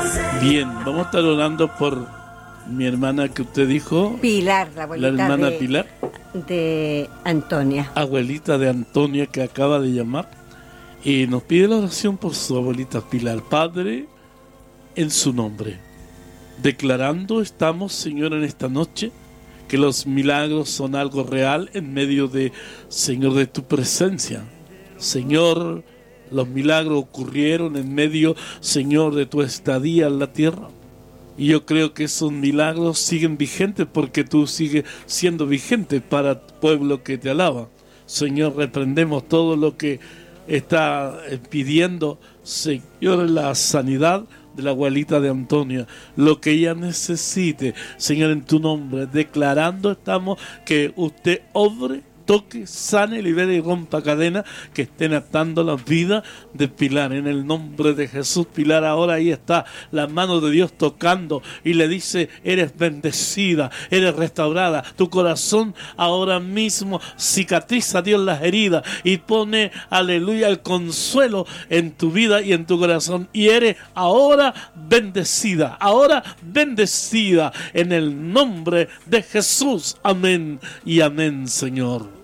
Bien, vamos a estar orando por mi hermana que usted dijo. Pilar, la abuelita la hermana Pilar. De Antonia. Abuelita de Antonia que acaba de llamar. Y nos pide la oración por su abuelita Pilar. Padre, en su nombre, declarando estamos, Señor, en esta noche, que los milagros son algo real en medio de, Señor, de tu presencia. Señor, los milagros ocurrieron en medio, Señor, de tu estadía en la tierra. Y yo creo que esos milagros siguen vigentes porque tú sigues siendo vigente para el pueblo que te alaba. Señor, reprendemos todo lo que está pidiendo, Señor, la sanidad de la abuelita de Antonia, lo que ella necesite, Señor, en tu nombre, declarando estamos que usted obre, toque, sane, libere y rompa cadenas que estén atando la vida de Pilar. En el nombre de Jesús, Pilar, ahora ahí está la mano de Dios tocando y le dice, eres bendecida, eres restaurada. Tu corazón ahora mismo cicatriza, Dios, las heridas y pone, aleluya, el consuelo en tu vida y en tu corazón. Y eres ahora bendecida en el nombre de Jesús. Amén y amén, Señor.